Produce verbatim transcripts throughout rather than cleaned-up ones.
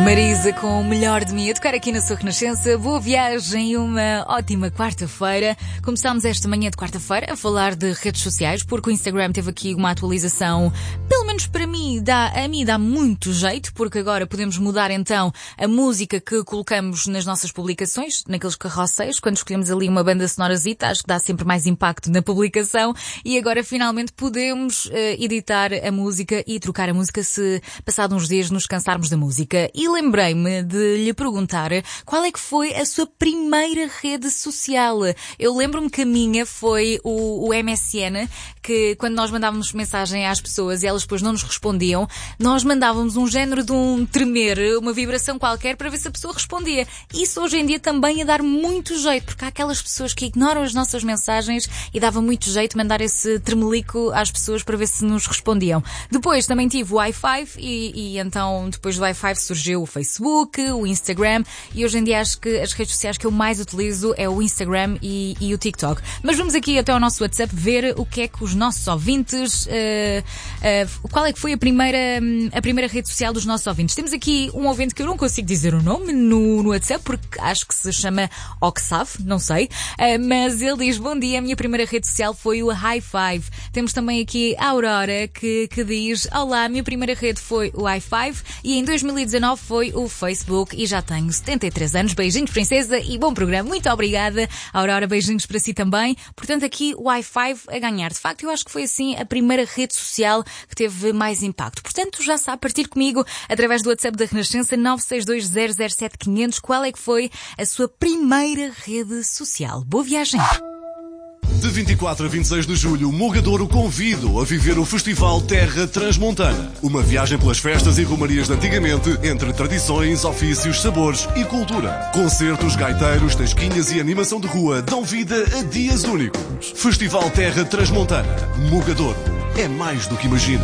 Marisa com o melhor de mim a tocar aqui na sua Renascença. Boa viagem e uma ótima quarta-feira. Começámos esta manhã de quarta-feira a falar de redes sociais, porque o Instagram teve aqui uma atualização, pelo menos para mim, dá, a mim dá muito jeito, porque agora podemos mudar então a música que colocamos nas nossas publicações, naqueles carrosséis, quando escolhemos ali uma banda sonorazita, acho que dá sempre mais impacto na publicação, e agora finalmente podemos uh, editar a música e trocar a música se passado uns dias nos cansarmos da música. E lembrei-me de lhe perguntar qual é que foi a sua primeira rede social. Eu lembro-me que a minha foi o, o M S N, que quando nós mandávamos mensagem às pessoas e elas depois não nos respondiam, nós mandávamos um género de um tremer, uma vibração qualquer para ver se a pessoa respondia. Isso hoje em dia também ia dar muito jeito, porque há aquelas pessoas que ignoram as nossas mensagens e dava muito jeito mandar esse tremelico às pessoas para ver se nos respondiam. Depois também tive o Wi-Fi e, e então depois do Wi-Fi surgiu o Facebook, o Instagram, e hoje em dia acho que as redes sociais que eu mais utilizo é o Instagram e, e o TikTok. Mas vamos aqui até ao nosso WhatsApp ver o que é que os nossos ouvintes, uh, uh, qual é que foi a primeira, a primeira rede social dos nossos ouvintes. Temos aqui um ouvinte que eu não consigo dizer o nome no, no WhatsApp, porque acho que se chama Oxav, não sei, uh, mas ele diz: bom dia, a minha primeira rede social foi o High Five. Temos também aqui a Aurora que, que diz: olá, a minha primeira rede foi o High Five e em dois mil e dezanove foi o Facebook e já tenho setenta e três anos. Beijinhos, princesa, e bom programa. Muito obrigada, Aurora. Beijinhos para si também. Portanto, aqui o Wi-Fi a ganhar. De facto, eu acho que foi assim a primeira rede social que teve mais impacto. Portanto, já sabe partir comigo através do WhatsApp da Renascença nove seis dois zero zero sete cinco zero zero qual é que foi a sua primeira rede social. Boa viagem! De vinte e quatro a vinte e seis de julho, Mogadouro convido a viver o Festival Terra Transmontana. Uma viagem pelas festas e romarias de antigamente, entre tradições, ofícios, sabores e cultura. Concertos, gaiteiros, tasquinhas e animação de rua dão vida a dias únicos. Festival Terra Transmontana. Mogadouro. É mais do que imagina.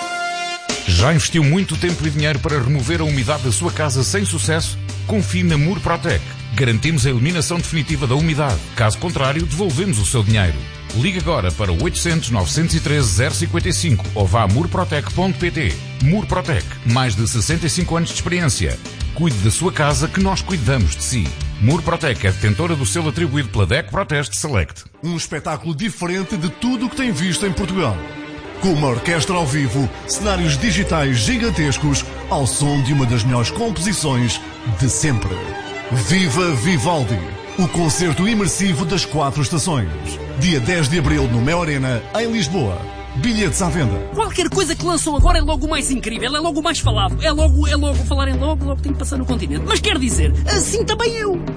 Já investiu muito tempo e dinheiro para remover a umidade da sua casa sem sucesso? Confie na Murprotec. Garantimos a eliminação definitiva da umidade. Caso contrário, devolvemos o seu dinheiro. Ligue agora para oitocentos, novecentos e treze, zero cinquenta e cinco ou vá a murprotec ponto pt. Murprotec. Mais de sessenta e cinco anos de experiência. Cuide da sua casa que nós cuidamos de si. Murprotec é detentora do selo atribuído pela D E C Proteste Select. Um espetáculo diferente de tudo o que tem visto em Portugal. Com uma orquestra ao vivo, cenários digitais gigantescos, ao som de uma das melhores composições de sempre. Viva Vivaldi, o concerto imersivo das quatro estações. Dia dez de abril no Mel Arena, em Lisboa. Bilhetes à venda. Qualquer coisa que lançam agora é logo o mais incrível, é logo o mais falado, é logo, é logo falar em logo, logo tem que passar no continente. Mas quer dizer, assim também eu.